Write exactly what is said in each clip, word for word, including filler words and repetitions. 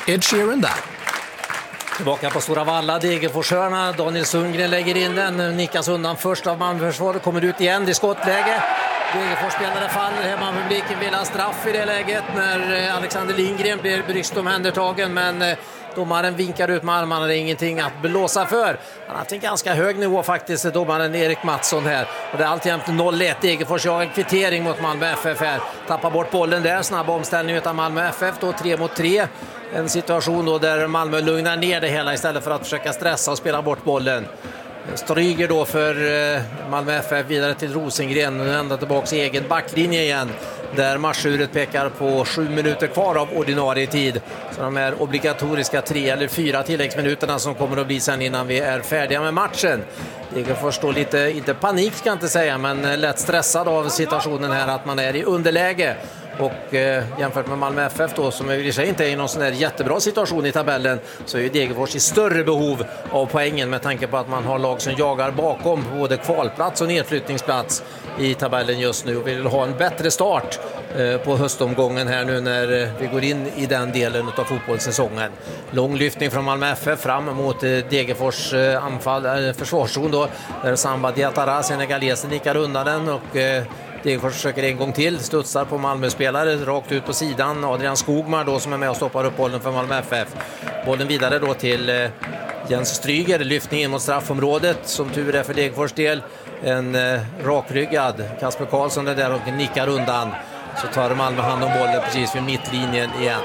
Ed Sheeran där. Tillbaka på Stora Valla, Degerforsörarna, Daniel Sundgren lägger in den, nickas undan först av Malmöförsvaret, kommer ut igen i skottläge. Degerfors-spelare faller, hemmapubliken vill ha straff i det läget när Alexander Lindgren blir bryskt omhändertagen, men domaren vinkar ut med armarna, det är ingenting att blåsa för. Han har haft en ganska hög nivå faktiskt, domaren Erik Mattsson här. Och det är alltid noll ett, Degerfors har en kvittering mot Malmö F F här. Tappar bort bollen där, snabb omställning utan Malmö F F då, tre mot tre. En situation då där Malmö lugnar ner det hela istället för att försöka stressa och spela bort bollen. Stryger då för Malmö F F vidare till Rosengren, nu ända tillbaka i egen backlinje igen, där matchuret pekar på sju minuter kvar av ordinarie tid. Så de här obligatoriska tre eller fyra tilläggsminuterna som kommer att bli sen innan vi är färdiga med matchen. Degerfors står lite, inte panik ska jag inte säga, men lätt stressad av situationen här att man är i underläge. Och eh, jämfört med Malmö F F då, som i sig inte är i någon sån där jättebra situation i tabellen, så är ju Degerfors i större behov av poängen med tanke på att man har lag som jagar bakom både kvalplats och nedflyttningsplats i tabellen just nu och vill ha en bättre start eh, på höstomgången här nu när eh, vi går in i den delen av fotbollssäsongen. Lång lyftning från Malmö F F fram mot eh, Degerfors eh, anfall, eh, försvarszon då, där Samba Diatara, senegalesen, nickar undan den och eh, Degerfors försöker en gång till, studsar på Malmö-spelare rakt ut på sidan. Adrian Skogmar då som är med och stoppar upp bollen för Malmö F F. Bollen vidare då till eh, Jens Stryger, lyftning in mot straffområdet. Som tur är för Degerfors del, en eh, rakryggad Kasper Karlsson är där och nickar undan. Så tar Malmö hand om bollen precis vid mittlinjen igen.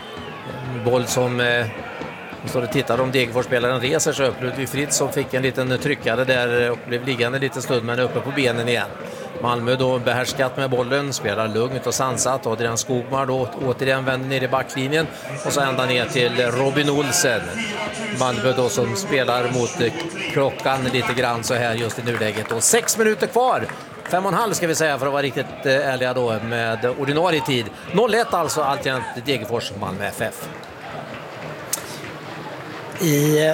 En boll som... Eh, Vi står och tittar om Degerfors-spelaren reser sig upp. Ludvig Fritz som fick en liten tryckare där och blev liggande lite stund, men uppe på benen igen. Malmö då behärskat med bollen, spelar lugnt och sansat. Adrian Skogmar då återigen vänder ner i backlinjen och så ända ner till Robin Olsen. Malmö då som spelar mot klockan lite grann så här just i nuläget. Och sex minuter kvar. Fem och en halv ska vi säga för att vara riktigt ärliga då med ordinarie tid. noll ett alltså alltjämt Degerfors Malmö F F. I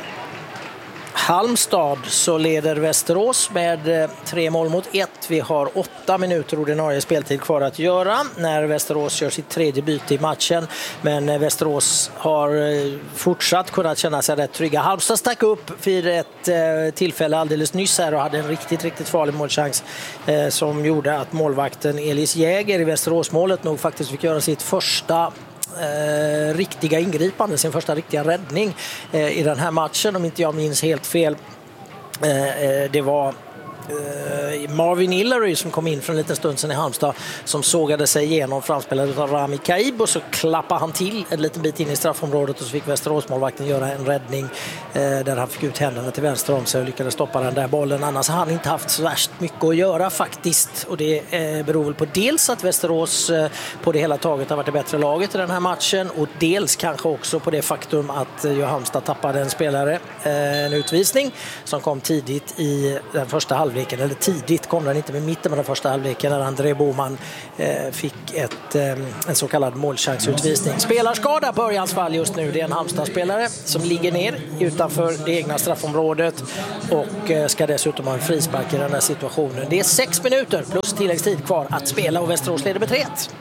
Halmstad så leder Västerås med tre mål mot ett. Vi har åtta minuter ordinarie speltid kvar att göra när Västerås gör sitt tredje byte i matchen. Men Västerås har fortsatt kunnat känna sig rätt trygga. Halmstad stack upp vid ett tillfälle alldeles nyss här och hade en riktigt, riktigt farlig målchans som gjorde att målvakten Elis Jäger i Västeråsmålet nog faktiskt fick göra sitt första Eh, riktiga ingripande, sin första riktiga räddning eh, i den här matchen, om inte jag minns helt fel. Eh, det var eh, Marvin Hillary som kom in för en liten stund sedan i Halmstad, som sågade sig igenom framspelet av Rami Kaib och så klappade han till en liten bit in i straffområdet och så fick Västeråsmålvakten göra en räddning eh, där han fick ut händerna till vänster om sig och lyckades stoppa den där bollen. Annars har han inte haft så värst mycket att göra faktiskt, och det eh, beror väl på dels att Västerås eh, på det hela taget har varit det bättre laget i den här matchen, och dels kanske också på det faktum att eh, Halmstad tappade en spelare, eh, en utvisning som kom tidigt i den första halvleken, eller tidigt kom den inte, med mitten av den första halvleken när André Boman eh, fick ett, eh, en så kallad målchansutvisning. Spelarskada på Örjans fall just nu, det är en Halmstad-spelare som ligger ner utanför det egna straffområdet och eh, ska dessutom ha en frispark i den här situationen. Det är sex minuter plus tilläggstid kvar att spela och Västerås leder med tre ett.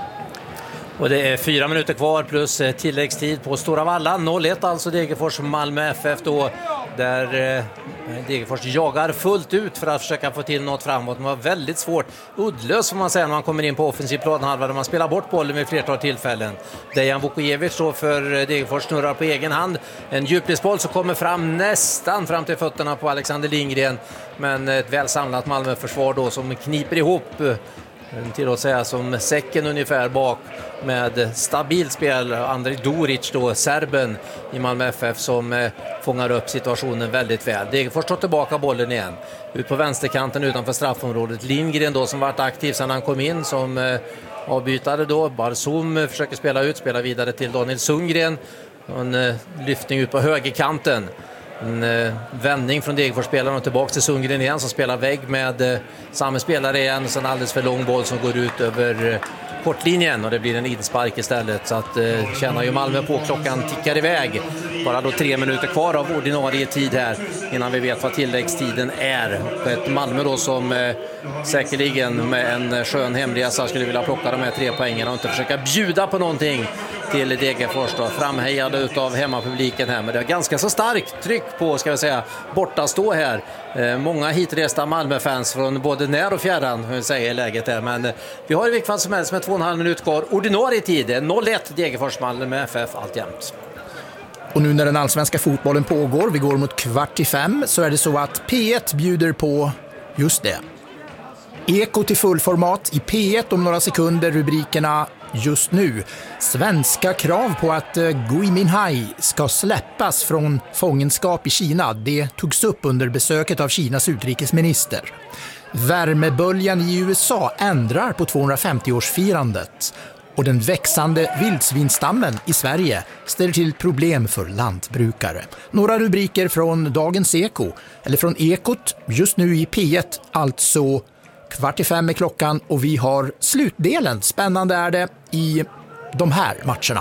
Och det är fyra minuter kvar plus tilläggstid på Stora Valla. noll ett alltså Degerfors Malmö F F då, där eh, Degerfors jagar fullt ut för att försöka få till något framåt. Det var väldigt svårt, uddlöst får man säga, när man kommer in på offensiv planhalva där man spelar bort bollen vid flertal tillfällen. Dejan Vukojevic då för Degerfors snurrar på egen hand. En djupledsboll som kommer fram nästan fram till fötterna på Alexander Lindgren, men ett väl samlat Malmö-försvar då som kniper ihop till att säga som säcken ungefär bak med stabilt spel. Andrej Duric då, serben i Malmö F F, som eh, fångar upp situationen väldigt väl. Degerfors tar tillbaka bollen igen ut på vänsterkanten utanför straffområdet. Lindgren då som varit aktiv sedan han kom in som eh, avbytare då. Barzum försöker spela ut, spela vidare till Daniel Sundgren. En eh, lyftning ut på högerkanten. En eh, vändning från Degerfors-spelaren och tillbaka till Sundgren igen som spelar vägg med eh, samma spelare igen, och sen alldeles för lång boll som går ut över eh, kortlinjen och det blir en inspark istället. Så att eh, känner ju Malmö på, klockan tickar iväg. Bara då tre minuter kvar av ordinarie tid här innan vi vet vad tilläggstiden är. Ett Malmö då som eh, säkerligen med en skön hemresa skulle vilja plocka de här tre poängen och inte försöka bjuda på någonting till Degerfors då, framhejade utav hemmapubliken här, men det är ganska så starkt tryck på, ska vi säga, bortastå här. Eh, många hitresta Malmö-fans från både när och fjärran, hur säger läget där, men eh, vi har i vilket fall som helst med två och en halv minut kvar ordinarie tid, noll ett Degerfors Malmö F F alltjämt. Och nu när den allsvenska fotbollen pågår, vi går mot kvart i fem, så är det så att P ett bjuder på just det. Eko till fullformat i P ett om några sekunder, rubrikerna just nu. Svenska krav på att Gui Minhai ska släppas från fångenskap i Kina. Det togs upp under besöket av Kinas utrikesminister. Värmeböljan i U S A ändrar på tvåhundrafemtio-årsfirandet. Och den växande vildsvinstammen i Sverige ställer till problem för lantbrukare. Några rubriker från dagens Eko, eller från Ekot, just nu i P ett, alltså kvart i fem är klockan och vi har slutdelen. Spännande är det i de här matcherna.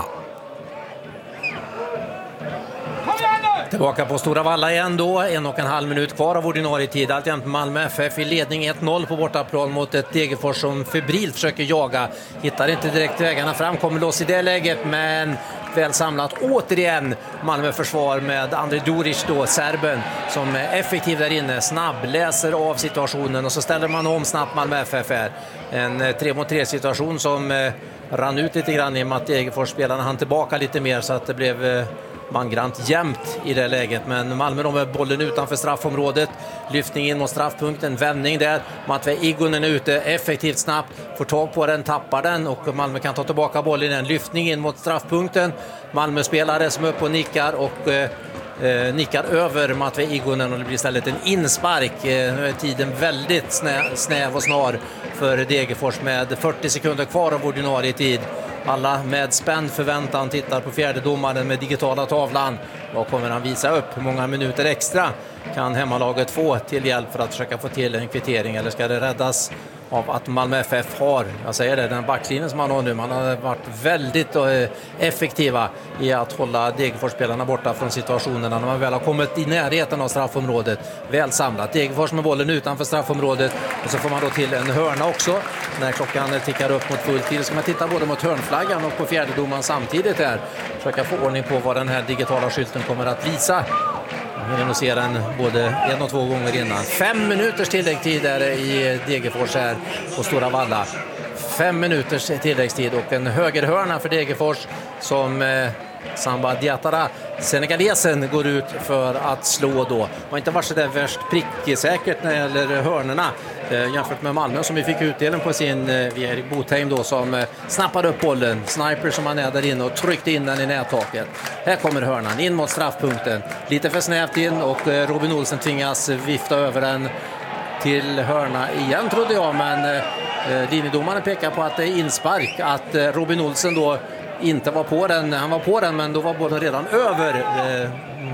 Tillbaka på Stora Valla igen då, en och en halv minut kvar av ordinarie tid. Alltjämt Malmö F F i ledning ett noll på bortaplan mot ett Degerfors som febrilt försöker jaga. Hittar inte direkt vägarna fram, kommer loss i det läget, men väl samlat återigen Malmö försvar med Andrej Duric då, serben, som är effektiv där inne, snabb, läser av situationen och så ställer man om snabbt Malmö F F här. En tre mot tre situation som eh, rann ut lite grann i och med att Degerfors-spelarna hann tillbaka lite mer så att det blev eh, mangrant jämnt i det läget, men Malmö de med bollen utanför straffområdet, lyftning in mot straffpunkten, vändning där, Matvej Igonen är ute effektivt snabbt, får tag på den, tappar den och Malmö kan ta tillbaka bollen, en lyftning in mot straffpunkten, Malmö-spelare som är uppe och nickar och eh, eh, nickar över Matvej Igonen och det blir istället en inspark. Eh, nu är tiden väldigt snä, snäv och snar för Degerfors med fyrtio sekunder kvar av ordinarie tid. Alla med spänd förväntan tittar på fjärde domaren med digitala tavlan. Vad kommer han visa upp? Hur många minuter extra kan hemmalaget få till hjälp för att försöka få till en kvittering? Eller ska det räddas av att Malmö F F har, jag säger det, den backlinjen som man har nu, man har varit väldigt effektiva i att hålla Degerfors-spelarna borta från situationerna när man väl har kommit i närheten av straffområdet. Väl samlat, Degerfors med bollen utanför straffområdet och så får man då till en hörna också när klockan tickar upp mot full tid. Så man tittar både mot hörnflaggan och på fjärdedomaren samtidigt här, försöka få ordning på vad den här digitala skylten kommer att visa. Man vill nog se den både en och två gånger innan. Fem minuters tilläggstid är det i Degerfors här på Stora Valla. Fem minuters tilläggstid och en högerhörna för Degerfors som eh, Samba Diatara, senegalesen, går ut för att slå då. Har inte varit så där värst pricksäkert när det gäller hörnorna eh, jämfört med Malmö som vi fick utdelen på sin eh, via Erik Botheim då, som eh, snappade upp bollen, sniper som han är där inne och tryckte in den i nättaket. Här kommer hörnan in mot straffpunkten, lite för snävt in och eh, Robin Olsen tvingas vifta över den till hörna igen trodde jag, men eh, linjedomaren pekar på att det är inspark, att eh, Robin Olsen då inte var på den, han var på den men då var bollen redan över eh,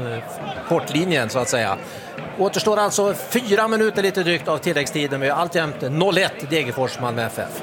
kortlinjen så att säga. Återstår alltså fyra minuter lite drygt av tilläggstiden med alltjämt noll ett Degerfors Malmö F F.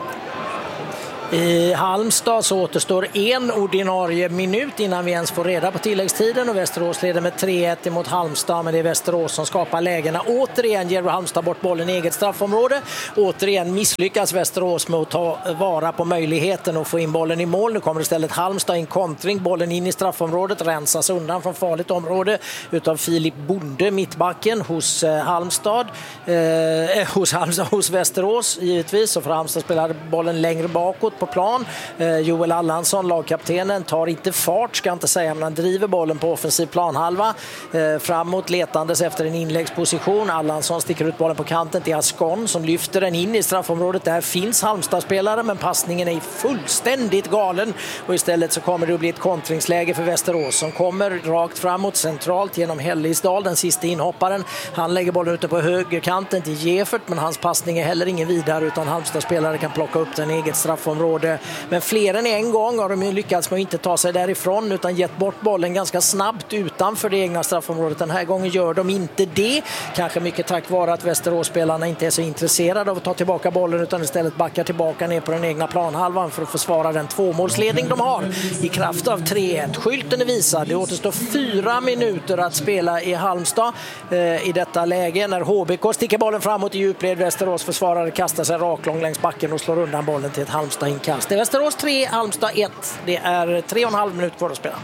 I Halmstad så återstår en ordinarie minut innan vi ens får reda på tilläggstiden och Västerås leder med tre ett emot Halmstad, men det är Västerås som skapar lägena. Återigen ger Halmstad bort bollen i eget straffområde. Återigen misslyckas Västerås med att ta vara på möjligheten och få in bollen i mål. Nu kommer istället Halmstad in kontring, bollen in i straffområdet, rensas undan från farligt område utav Filip Bonde, mittbacken hos eh, Halmstad. Eh, hos Halmstad, hos Västerås givetvis, så får Halmstad spela bollen längre bakåt på plan. Eh, Joel Allansson, lagkaptenen, tar inte fart, ska inte säga, men han driver bollen på offensiv planhalva. Eh, framåt letandes efter en inläggsposition. Allansson sticker ut bollen på kanten till Ascon som lyfter den in i straffområdet. Där finns Halmstad-spelare, men passningen är fullständigt galen och istället så kommer det att bli ett kontringsläge för Västerås som kommer rakt framåt centralt genom Hellisdal, den sista inhopparen. Han lägger bollen ute på högerkanten till Gefert, men hans passning är heller ingen vidare utan Halmstad-spelare kan plocka upp den i eget straffområde. Men fler än en gång har de ju lyckats med att inte ta sig därifrån utan gett bort bollen ganska snabbt utanför det egna straffområdet. Den här gången gör de inte det. Kanske mycket tack vare att Västerås-spelarna inte är så intresserade av att ta tillbaka bollen utan istället backar tillbaka ner på den egna planhalvan för att försvara den tvåmålsledning de har i kraft av tre ett. Skylten är visad. Det återstår fyra minuter att spela i Halmstad eh, i detta läge när H B K sticker bollen framåt i djupled. Västerås försvarare kastar sig raklång längs backen och slår undan bollen till ett Halmstad inkast. Det är Västerås tre, Halmstad ett. Det är tre och en halv minut kvar att spela.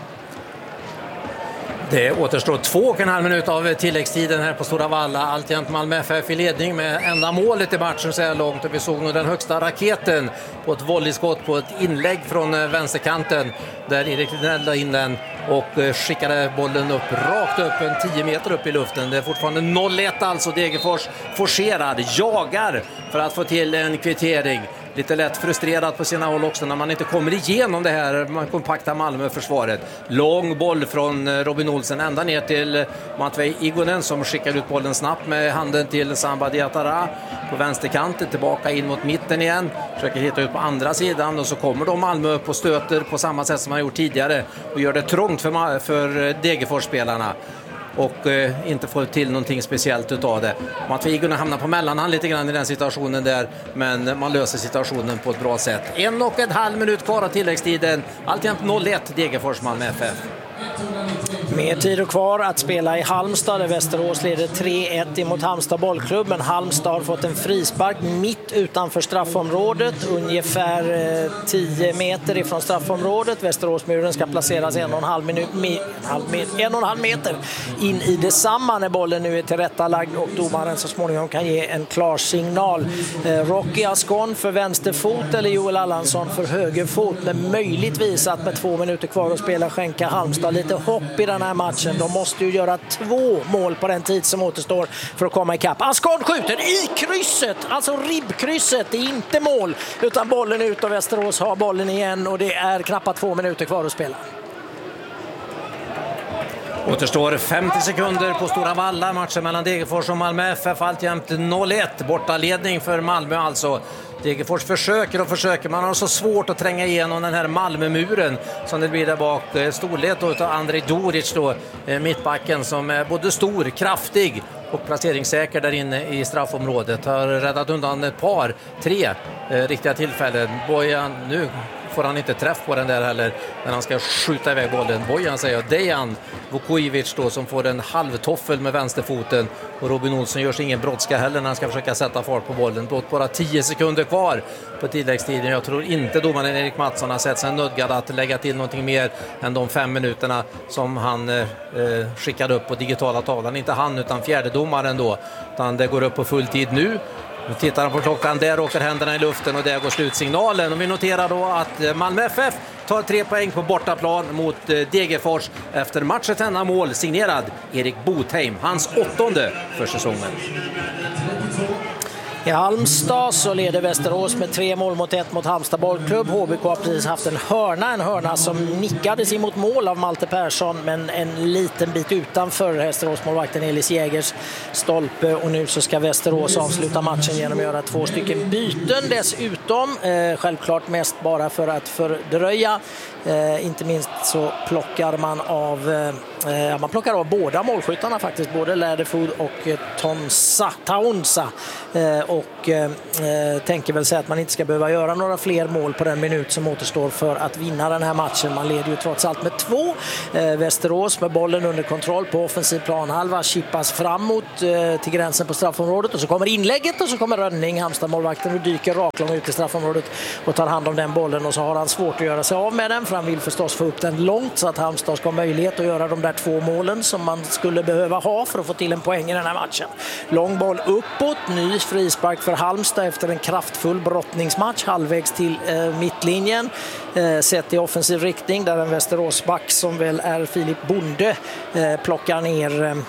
Det återstår två och en halv minut av tilläggstiden här på Stora Valla. Alltjämt Malmö F F i ledning med enda målet i matchen så här långt. Och vi såg nog den högsta raketen på ett volleyskott på ett inlägg från vänsterkanten. Där Erik Lidnell la in den och skickade bollen upp rakt upp en tio meter upp i luften. Det är fortfarande noll ett alltså. Degerfors forcerad, jagar för att få till en kvittering. Lite lätt frustrerad på sina håll också när man inte kommer igenom det här man kompakta Malmö-försvaret. Lång boll från Robin Olsen ända ner till Matvej Igonen som skickar ut bollen snabbt med handen till Samba Diatara på vänsterkanten, tillbaka in mot mitten igen. Försöker hitta ut på andra sidan och så kommer då Malmö upp och stöter på samma sätt som man gjort tidigare och gör det trångt för, för Degerfors-spelarna. Och eh, inte får till någonting speciellt utav det. Matvej Igonen hamnar på mellanhand lite grann i den situationen där, men man löser situationen på ett bra sätt. En och en halv minut kvar av tilläggstiden. Alltjämt noll ett Degerfors Malmö F F. Mer tid kvar att spela i Halmstad där Västerås leder tre ett mot Halmstad bollklubb, men Halmstad har fått en frispark mitt utanför straffområdet, ungefär tio meter ifrån straffområdet. Västeråsmuren ska placeras en och en halv, minut, en och en halv meter in i detsamma när bollen nu är tillrättalagd och domaren så småningom kan ge en klar signal. Rocky Ascon för vänsterfot eller Joel Allansson för högerfot, men möjligtvis att med två minuter kvar att spela skänka Halmstad lite hopp i den här matchen. De måste ju göra två mål på den tid som återstår för att komma ikapp. Ascon skjuter i krysset, alltså ribbkrysset. Det är inte mål, utan bollen ut och Västerås har bollen igen och det är knappt två minuter kvar att spela. Återstår femtio sekunder på Stora Valla. Matchen mellan Degerfors och Malmö F F alltjämt noll ett. Bortaledning för Malmö alltså. Degerfors försöker och försöker. Man har så svårt att tränga igenom den här Malmö-muren som det blir där bak. Storlek då av Andrej Doric då, mittbacken som är både stor, kraftig och placeringssäker där inne i straffområdet. Har räddat undan ett par, tre eh, riktiga tillfällen. Bojan, nu får han inte träff på den där heller när han ska skjuta iväg bollen. Bojan säger Dejan Vukovic då som får en halvtoffel med vänsterfoten och Robin Olsson gör sig ingen brådska heller när han ska försöka sätta fart på bollen. Blott bara tio sekunder kvar på tilläggstiden. Jag tror inte domaren Erik Mattsson har sett sig nödgad att lägga till någonting mer än de fem minuterna som han eh, skickade upp på digitala tavlan. Inte han utan fjärdedomaren då. Utan det går upp på full tid nu. Nu tittar han på klockan, där åker händerna i luften och där går slutsignalen. Och vi noterar då att Malmö F F tar tre poäng på bortaplan mot Degerfors efter matchens enda mål signerad Erik Botheim, hans åttonde för säsongen. I Halmstad så leder Västerås med tre mål mot ett mot Halmstad bollklubb. H B K har precis haft en hörna, en hörna som nickades emot mål av Malte Persson, men en liten bit utanför Västeråsmålvakten Elis Jägers stolpe. Och nu så ska Västerås avsluta matchen genom att göra två stycken byten dessutom. Eh, självklart mest bara för att fördröja. Eh, inte minst så plockar man av eh, man plockar av båda målskyttarna faktiskt, både Läderfod och eh, Tonsa, Taunsa. Eh, och eh, tänker väl säga att man inte ska behöva göra några fler mål på den minut som återstår för att vinna den här matchen. Man leder ju trots allt med två. Eh, Västerås med bollen under kontroll på offensiv planhalva chippas framåt eh, till gränsen på straffområdet och så kommer inlägget och så kommer Rönning, Halmstad-målvakten, och dyker raklång ut i straffområdet och tar hand om den bollen, och så har han svårt att göra sig av med den för han vill förstås få upp den långt så att Halmstad ska ha möjlighet att göra de där två målen som man skulle behöva ha för att få till en poäng i den här matchen. Lång boll uppåt, ny frispark för Halmstad efter en kraftfull brottningsmatch halvvägs till eh, mittlinjen. Eh, sett i offensiv riktning där en Västeråsback som väl är Filip Bonde eh, plockar ner eh,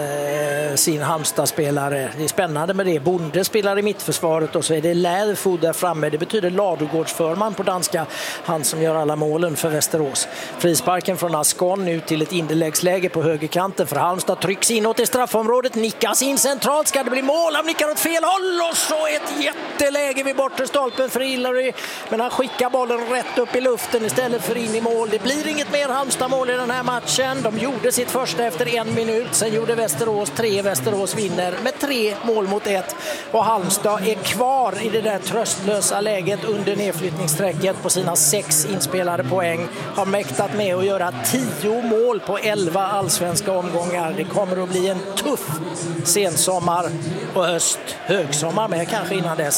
sin Halmstad-spelare. Det är spännande med det. Bonde spelar i mittförsvaret och så är det Läderfod där framme. Det betyder Ladugårdsförman på danska, han som gör alla målen för Västerås. Frisparken från Ascon nu till ett inläggsläge på högerkanten för Halmstad, trycks inåt i straffområdet, nickas in centralt, ska det bli mål, han nickar åt fel håll och så ett jätteläge vid bortre stolpen för Hillary, men han skickar bollen rätt upp i luften istället för in i mål. Det blir inget mer Halmstad-mål i den här matchen. De gjorde sitt första efter en minut, sen gjorde Västerås tre. Västerås vinner med tre mål mot ett och Halmstad är kvar i det där tröstlösa läget under nedflyttningssträcket på sina sex inspelade poäng. Har mäktat med att göra tio mål på elva allsvenska omgångar. Det kommer att bli en tuff sensommar och höst, högsommar med kanske innan dess.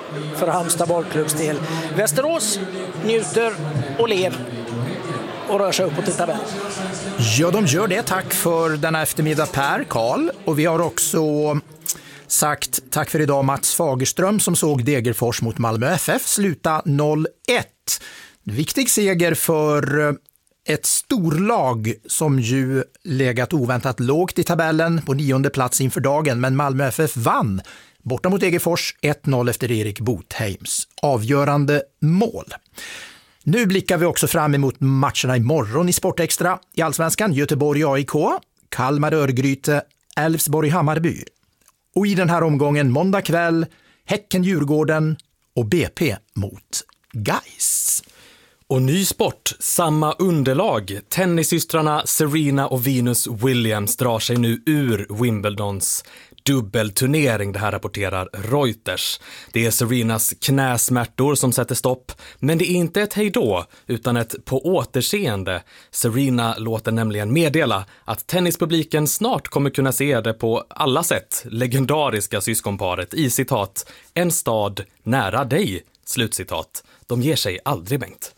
för Halmstad bollklubbs del. Västerås njuter och ler och rör sig uppåt i tabellen. Ja, de gör det. Tack för denna eftermiddag, Per, Karl. Och vi har också sagt tack för idag Mats Fagerström som såg Degerfors mot Malmö F F sluta noll ett. Viktig seger för ett storlag som ju legat oväntat lågt i tabellen på nionde plats inför dagen, men Malmö F F vann borta mot Degerfors ett noll efter Erik Botheims avgörande mål. Nu blickar vi också fram emot matcherna imorgon i Sportextra. I Allsvenskan Göteborg A I K, Kalmar Örgryte, Elfsborg Hammarby. Och i den här omgången måndag kväll Häcken Djurgården och B P mot Gais. Och ny sport, samma underlag. Tennissystrarna Serena och Venus Williams drar sig nu ur Wimbledons dubbelturnering, det här rapporterar Reuters. Det är Serenas knäsmärtor som sätter stopp, men det är inte ett hejdå utan ett på återseende. Serena låter nämligen meddela att tennispubliken snart kommer kunna se det på alla sätt legendariska syskonparet i citat en stad nära dig, slutcitat. De ger sig aldrig, Bengt.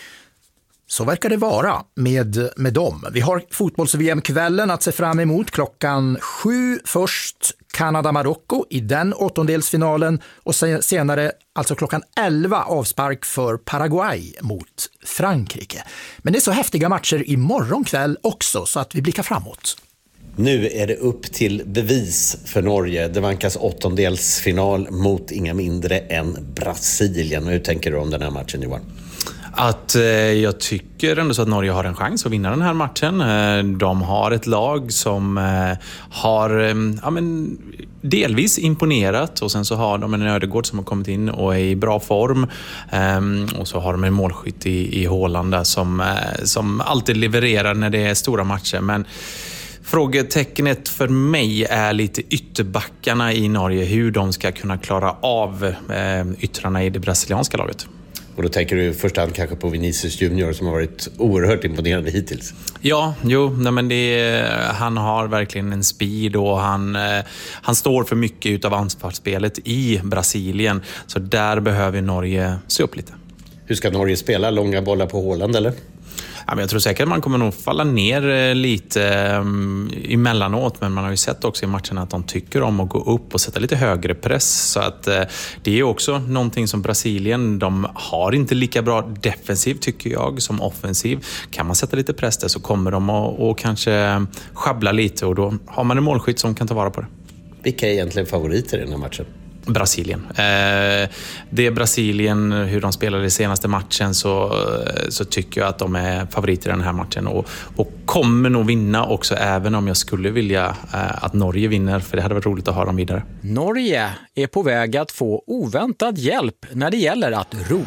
Så verkar det vara med, med dem. Vi har fotbolls-V M-kvällen att se fram emot klockan sju först Kanada-Marocko i den åttondelsfinalen och senare alltså klockan elva avspark för Paraguay mot Frankrike. Men det är så häftiga matcher imorgon kväll också så att vi blickar framåt. Nu är det upp till bevis för Norge. Det vankas åttondelsfinal mot inga mindre än Brasilien. Hur tänker du om den här matchen, Johan? Att eh, jag tycker ändå så att Norge har en chans att vinna den här matchen. Eh, de har ett lag som eh, har eh, ja, men, delvis imponerat och sen så har de en Ödegård som har kommit in och är i bra form. Eh, och så har de en målskytt i, i Håland som, eh, som alltid levererar när det är stora matcher. Men frågetecknet för mig är lite ytterbackarna i Norge, hur de ska kunna klara av eh, yttrarna i det brasilianska laget. Och då tänker du först hand kanske på Vinicius Junior som har varit oerhört imponerande hittills. Ja, jo, nej men det, han har verkligen en speed och han, han står för mycket av anfallsspelet i Brasilien. Så där behöver Norge se upp lite. Hur ska Norge spela? Långa bollar på Håland eller? Ja, men jag tror säkert att man kommer nog falla ner lite um, emellanåt, men man har ju sett också i matcherna att de tycker om att gå upp och sätta lite högre press. Så att uh, det är också någonting som Brasilien, de har inte lika bra defensiv tycker jag som offensiv. Kan man sätta lite press där så kommer de att och kanske schabbla lite och då har man en målskytt som kan ta vara på det. Vilka är egentligen favoriter i den här matchen? Brasilien. Eh, det är Brasilien, hur de spelade i senaste matchen så, så tycker jag att de är favoriter i den här matchen och, och kommer nog vinna också, även om jag skulle vilja eh, att Norge vinner, för det hade varit roligt att ha dem vidare. Norge är på väg att få oväntad hjälp när det gäller att ro.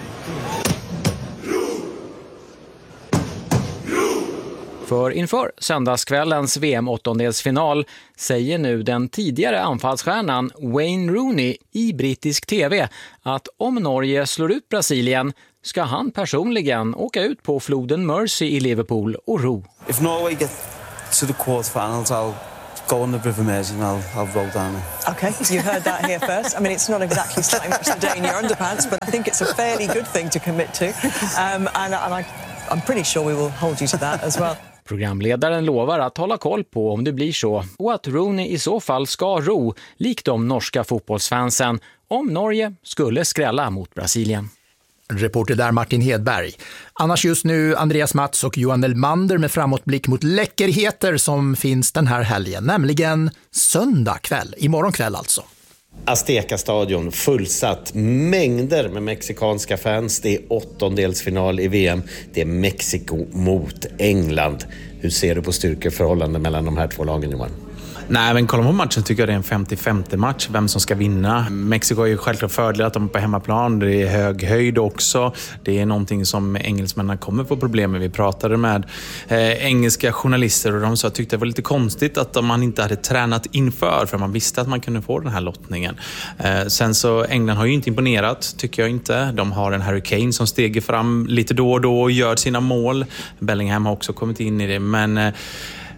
För inför söndagskvällens V M-åttondelsfinal säger nu den tidigare anfallsstjärnan Wayne Rooney i brittisk tv att om Norge slår ut Brasilien ska han personligen åka ut på floden Mersey i Liverpool och ro. If Norway get to the quarterfinals, I'll go on the River Mersey and I'll, I'll roll down. Okay, you heard that here first. I mean, it's not exactly starting much today in your underpants, but I think it's a fairly good thing to commit to. Um, and and I, I'm pretty sure we will hold you to that as well. Programledaren lovar att hålla koll på om det blir så och att Rooney i så fall ska ro, likt de norska fotbollsfansen, om Norge skulle skrälla mot Brasilien. Reporter där Martin Hedberg. Annars just nu Andreas Mats och Johan Elmander med framåtblick mot läckerheter som finns den här helgen, nämligen söndag kväll, imorgon kväll alltså. Azteca-stadion fullsatt, mängder med mexikanska fans. Det är åttondelsfinal i V M. Det är Mexiko mot England. Hur ser du på styrkeförhållanden mellan de här två lagen, Johan? Nej, men kollar man på matchen tycker jag det är en femtio femtio match, vem som ska vinna. Mexiko är ju självklart fördel att de är på hemmaplan, det är hög höjd också. Det är någonting som engelsmännen kommer få problem med. Vi pratade med eh, engelska journalister och de sa att tyckte det var lite konstigt att man inte hade tränat inför, för man visste att man kunde få den här lottningen. Eh, sen så England har ju inte imponerat, tycker jag inte. De har en Harry Kane som steger fram lite då och då och gör sina mål. Bellingham har också kommit in i det, men... Eh,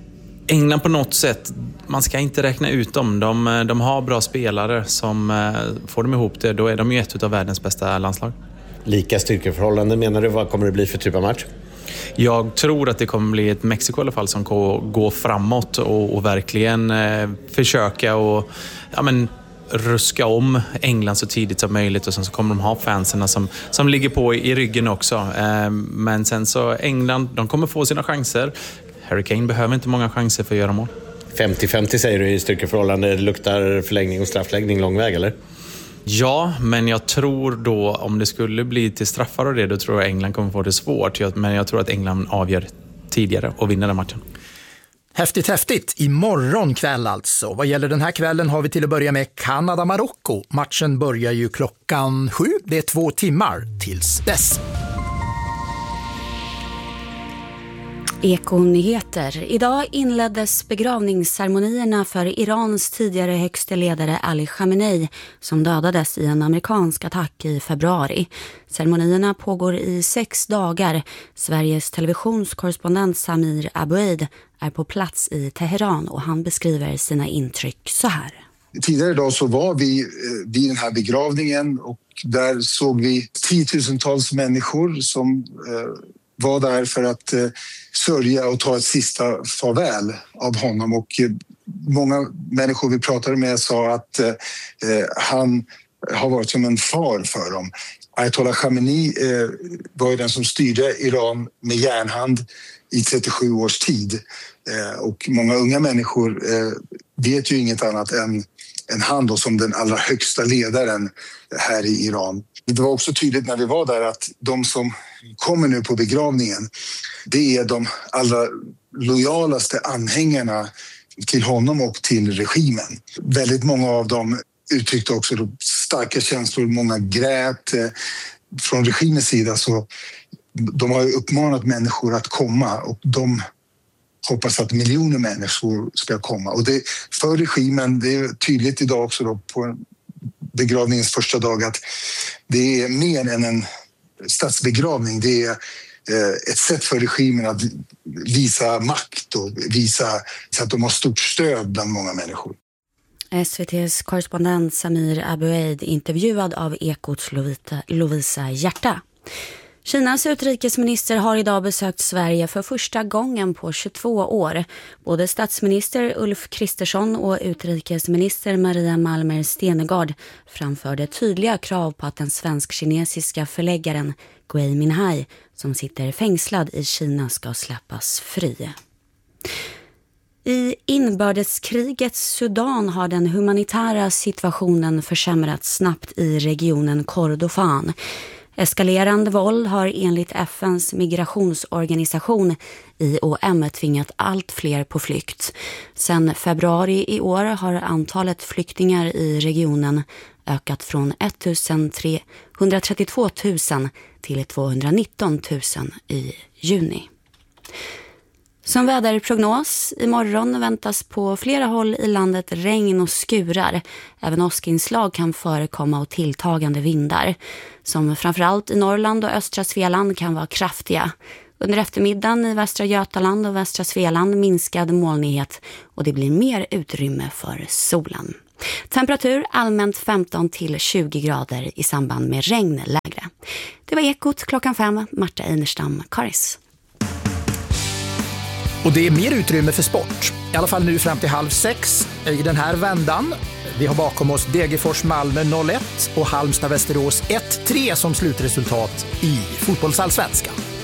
England på något sätt, man ska inte räkna ut dem. De, de har bra spelare som får dem ihop det. Då är de ju ett av världens bästa landslag. Lika styrkeförhållanden menar du? Vad kommer det bli för typ av match? Jag tror att det kommer bli ett Mexiko i alla fall som går framåt och, och verkligen eh, försöka och ja, men, ruska om England så tidigt som möjligt, och sen så kommer de ha fanserna som, som ligger på i, i ryggen också. Eh, men sen så England, de kommer få sina chanser. Harry Kane behöver inte många chanser för att göra mål. femtio femtio säger du i styrkeförhållande. Det luktar förlängning och straffläggning lång väg, eller? Ja, men jag tror då om det skulle bli till straffar och det, då tror jag England kommer få det svårt. Men jag tror att England avgör tidigare och vinner den matchen. Häftigt, häftigt. Imorgon kväll alltså. Vad gäller den här kvällen har vi till att börja med Kanada-Marocko. Matchen börjar ju klockan sju. Det är två timmar tills dess. Ekonyheter. Idag inleddes begravningsceremonierna för Irans tidigare högste ledare Ali Khamenei som dödades i en amerikansk attack i februari. Ceremonierna pågår i sex dagar. Sveriges televisionskorrespondent Samir Aboueid är på plats i Teheran och han beskriver sina intryck så här. Tidigare idag så var vi vid den här begravningen och där såg vi tiotusentals människor som var där för att eh, sörja och ta ett sista farväl av honom. Och eh, många människor vi pratade med sa att eh, han har varit som en far för dem. Ayatollah Khamenei eh, var ju den som styrde Iran med järnhand i trettiosju års tid. Eh, och många unga människor eh, vet ju inget annat än, än han då, som den allra högsta ledaren här i Iran. Det var också tydligt när vi var där att de som kommer nu på begravningen, det är de allra lojalaste anhängarna till honom och till regimen. Väldigt många av dem uttryckte också starka känslor, många grät. Från regimens sida så de har uppmanat människor att komma och de hoppas att miljoner människor ska komma. Och det, för regimen, det är tydligt idag också då på begravningens första dag att det är mer än en statsbegravning. Det är ett sätt för regimen att visa makt och visa så att de har stort stöd bland många människor. S V T:s korrespondent Samir Aboueid intervjuad av Ekots Lovita, Lovisa Hjärta. Kinas utrikesminister har idag besökt Sverige för första gången på tjugotvå år. Både statsminister Ulf Kristersson och utrikesminister Maria Malmer Stenegard framförde tydliga krav på att den svensk-kinesiska förläggaren Gui Minhai, som sitter fängslad i Kina, ska släppas fri. I inbördeskrigets Sudan har den humanitära situationen försämrats snabbt i regionen Kordofan. Eskalerande våld har enligt F N:s migrationsorganisation I O M tvingat allt fler på flykt. Sedan februari i år har antalet flyktingar i regionen ökat från etthundratrettiotvå tusen till tvåhundranitton tusen i juni. Som väderprognos, imorgon väntas på flera håll i landet regn och skurar. Även åskinslag kan förekomma och tilltagande vindar, som framförallt i Norrland och östra Svealand kan vara kraftiga. Under eftermiddagen i västra Götaland och västra Svealand minskad molnighet och det blir mer utrymme för solen. Temperatur allmänt femton till tjugo grader i samband med regn lägre. Det var Ekot klockan fem, Marta Einerstam, Karis. Och det är mer utrymme för sport. I alla fall nu fram till halv sex i den här vändan. Vi har bakom oss Degerfors Malmö noll ett och Halmstad Västerås ett tre som slutresultat i fotbollsallsvenskan.